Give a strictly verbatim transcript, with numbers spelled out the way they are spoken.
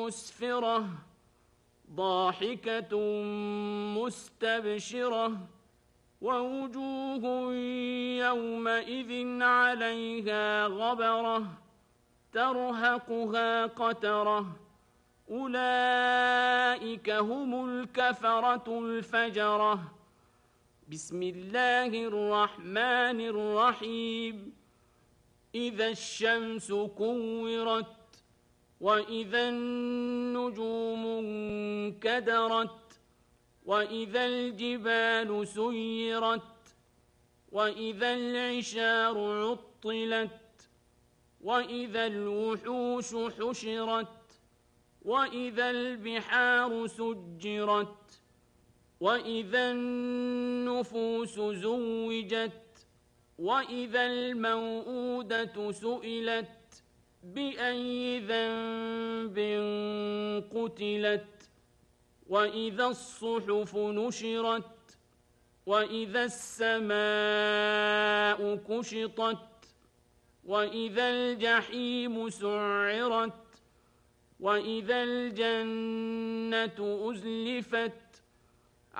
مسفرة ضاحكة مستبشرة ووجوه يومئذ عليها غبرة ترهقها قترة أولئك هم الكفرة الفجرة. بسم الله الرحمن الرحيم. إذا الشمس كورت وإذا النجوم انكدرت وإذا الجبال سيرت وإذا العشار عطلت وإذا الوحوش حشرت وإذا البحار سجرت وإذا النفوس زوجت وإذا الموءودة سئلت بأي ذنب قتلت وإذا الصحف نشرت وإذا السماء كشطت وإذا الجحيم سعرت وإذا الجنة أزلفت